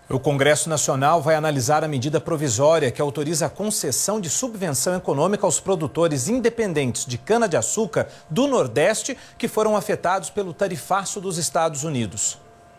O Congresso Nacional vai analisar a medida provisória que autoriza a concessão de subvenção econômica aos produtores independentes de cana-de-açúcar do Nordeste que foram afetados pelo tarifaço dos Estados Unidos.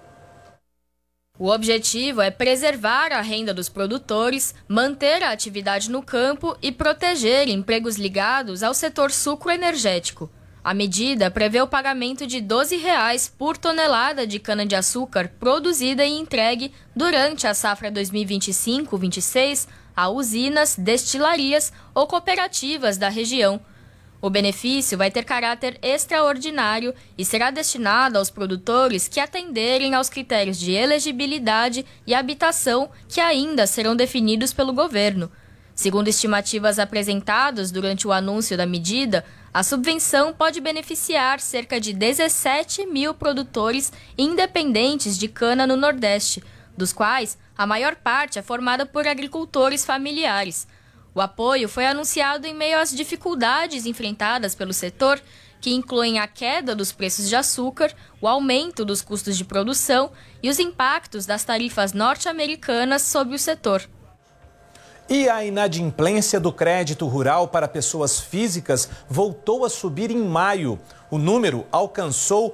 O objetivo é preservar a renda dos produtores, manter a atividade no campo e proteger empregos ligados ao setor sucroenergético. A medida prevê o pagamento de R$ 12,00 por tonelada de cana-de-açúcar produzida e entregue durante a safra 2025-26 a usinas, destilarias ou cooperativas da região. O benefício vai ter caráter extraordinário e será destinado aos produtores que atenderem aos critérios de elegibilidade e habitação que ainda serão definidos pelo governo. Segundo estimativas apresentadas durante o anúncio da medida, a subvenção pode beneficiar cerca de 17 mil produtores independentes de cana no Nordeste, dos quais a maior parte é formada por agricultores familiares. O apoio foi anunciado em meio às dificuldades enfrentadas pelo setor, que incluem a queda dos preços de açúcar, o aumento dos custos de produção e os impactos das tarifas norte-americanas sobre o setor. E a inadimplência do crédito rural para pessoas físicas voltou a subir em maio. O número alcançou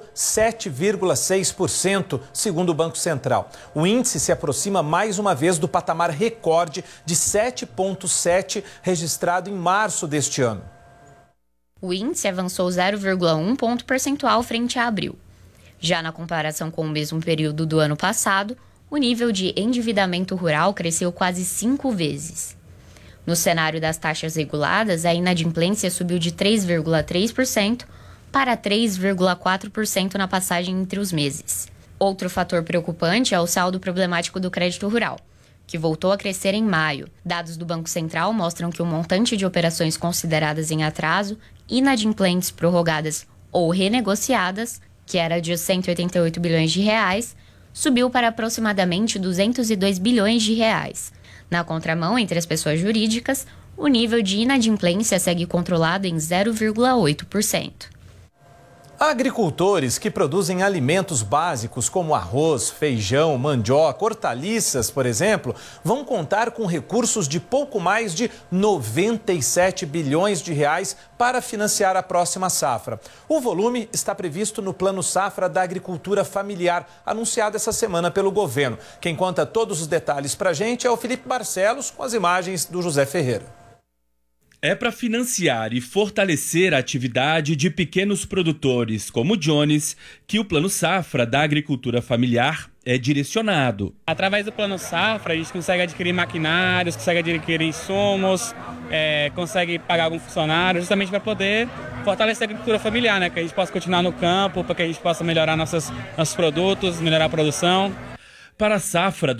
7,6%, segundo o Banco Central. O índice se aproxima mais uma vez do patamar recorde de 7,7% registrado em março deste ano. O índice avançou 0,1 ponto percentual frente a abril. Já na comparação com o mesmo período do ano passado, o nível de endividamento rural cresceu quase 5 vezes. No cenário das taxas reguladas, a inadimplência subiu de 3,3% para 3,4% na passagem entre os meses. Outro fator preocupante é o saldo problemático do crédito rural, que voltou a crescer em maio. Dados do Banco Central mostram que o montante de operações consideradas em atraso, inadimplentes prorrogadas ou renegociadas, que era de 188 bilhões de reais, subiu para aproximadamente 202 bilhões de reais. Na contramão, entre as pessoas jurídicas, o nível de inadimplência segue controlado em 0,8%. Agricultores que produzem alimentos básicos como arroz, feijão, mandioca, hortaliças, por exemplo, vão contar com recursos de pouco mais de 97 bilhões de reais para financiar a próxima safra. O volume está previsto no Plano Safra da Agricultura Familiar, anunciado essa semana pelo governo. Quem conta todos os detalhes para a gente é o Felipe Barcelos, com as imagens do José Ferreira. É para financiar e fortalecer a atividade de pequenos produtores como o Jones que o Plano Safra da Agricultura Familiar é direcionado. Através do Plano Safra, a gente consegue adquirir maquinários, consegue adquirir insumos, consegue pagar algum funcionário, justamente para poder fortalecer a agricultura familiar, né? Que a gente possa continuar no campo, para que a gente possa melhorar nossos produtos, melhorar a produção. Para a safra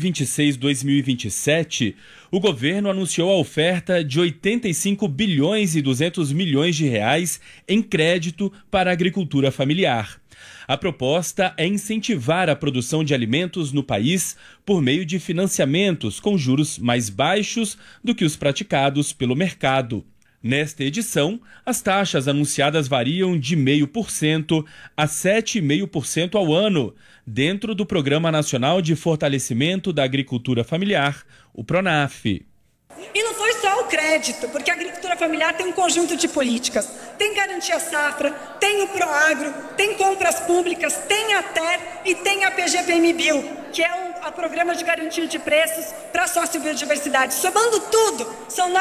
2026-2027, o governo anunciou a oferta de 85 bilhões e 200 milhões de reais em crédito para a agricultura familiar. A proposta é incentivar a produção de alimentos no país por meio de financiamentos com juros mais baixos do que os praticados pelo mercado. Nesta edição, as taxas anunciadas variam de 0,5% a 7,5% ao ano, dentro do Programa Nacional de Fortalecimento da Agricultura Familiar, o PRONAF. E não foi só o crédito, porque a agricultura familiar tem um conjunto de políticas. Tem Garantia Safra, tem o Proagro, tem compras públicas, tem a TER e tem a PGPMBio, que é o Programa de Garantia de Preços para a Sociobiodiversidade. Somando tudo, são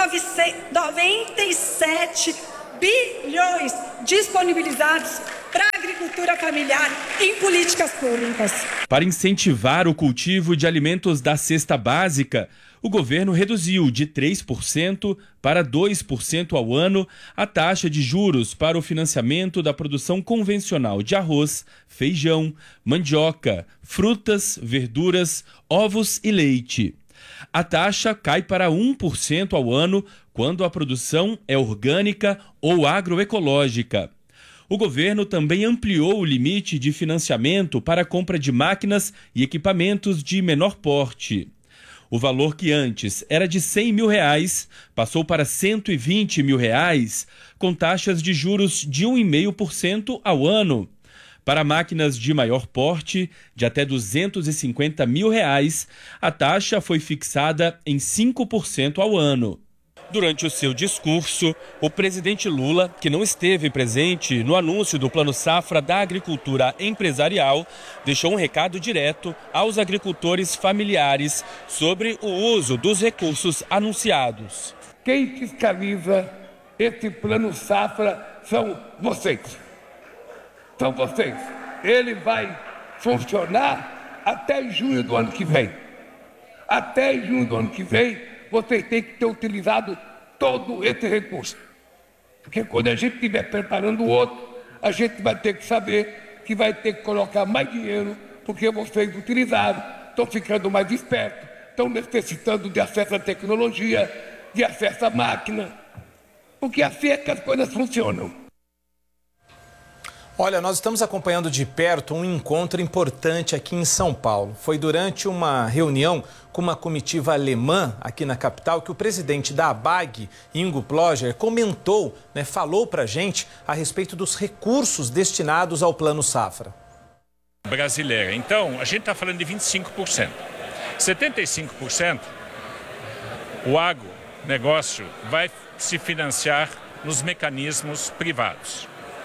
97 bilhões disponibilizados para a agricultura familiar em políticas públicas. Para incentivar o cultivo de alimentos da cesta básica, o governo reduziu de 3% para 2% ao ano a taxa de juros para o financiamento da produção convencional de arroz, feijão, mandioca, frutas, verduras, ovos e leite. A taxa cai para 1% ao ano quando a produção é orgânica ou agroecológica. O governo também ampliou o limite de financiamento para a compra de máquinas e equipamentos de menor porte. O valor que antes era de R$100 mil passou para R$120 mil, com taxas de juros de 1,5% ao ano. Para máquinas de maior porte, de até R$ 250 mil, a taxa foi fixada em 5% ao ano. Durante o seu discurso, o presidente Lula, que não esteve presente no anúncio do Plano Safra da Agricultura Empresarial, deixou um recado direto aos agricultores familiares sobre o uso dos recursos anunciados. Quem fiscaliza esse Plano Safra são vocês. São vocês. Ele vai funcionar até junho do ano que vem. Até junho do ano que vem, vocês têm que ter utilizado todo esse recurso. Porque quando a gente estiver preparando o outro, a gente vai ter que saber que vai ter que colocar mais dinheiro, porque vocês utilizaram, estão ficando mais espertos, estão necessitando de acesso à tecnologia, de acesso à máquina. Porque assim é que as coisas funcionam. Olha, nós estamos acompanhando de perto um encontro importante aqui em São Paulo. Foi durante uma reunião com uma comitiva alemã aqui na capital que o presidente da ABAG, Ingo Ploger, comentou, falou pra gente a respeito dos recursos destinados ao Plano Safra. Brasileira. Então, a gente está falando de 25%. 75% o agronegócio vai se financiar nos mecanismos privados.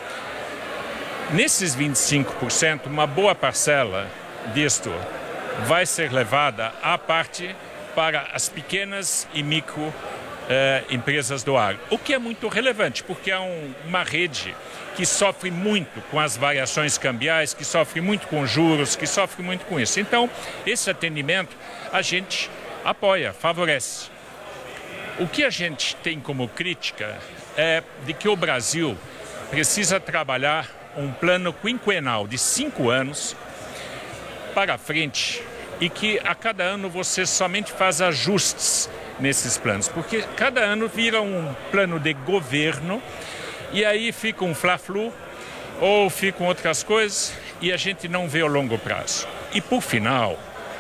Nesses 25%, uma boa parcela disto vai ser levada à parte para as pequenas e micro empresas do agro. O que é muito relevante, porque é uma rede que sofre muito com as variações cambiais, que sofre muito com juros, que sofre muito com isso. Então, esse atendimento a gente apoia, favorece. O que a gente tem como crítica é de que o Brasil precisa trabalhar um plano quinquenal de 5 anos para frente e que a cada ano você somente faz ajustes nesses planos, porque cada ano vira um plano de governo e aí fica um fla-flu ou ficam outras coisas e a gente não vê o longo prazo. E por final,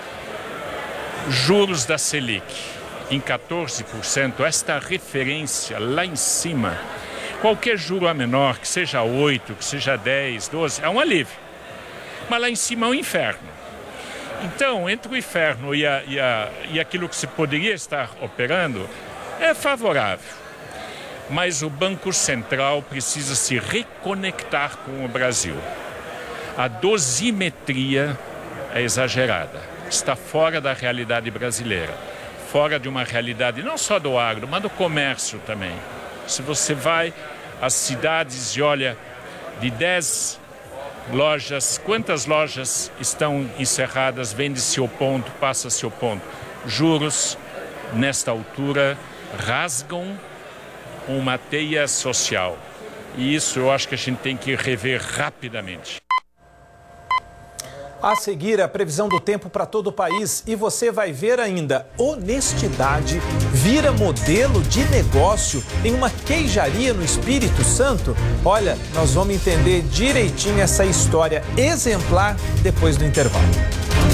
juros da Selic em 14%, esta referência lá em cima, qualquer juro a menor, que seja 8, que seja 10, 12, é um alívio. Mas lá em cima é um inferno. Então, entre o inferno e aquilo que se poderia estar operando, é favorável. Mas o Banco Central precisa se reconectar com o Brasil. A dosimetria é exagerada. Está fora da realidade brasileira. Fora de uma realidade não só do agro, mas do comércio também. Se você vai às cidades e olha de 10 lojas, quantas lojas estão encerradas, vende-se o ponto, passa-se o ponto. Juros, nesta altura, rasgam uma teia social. E isso eu acho que a gente tem que rever rapidamente. A seguir, a previsão do tempo para todo o país e você vai ver ainda honestidade vira modelo de negócio em uma queijaria no Espírito Santo. Olha, nós vamos entender direitinho essa história exemplar depois do intervalo.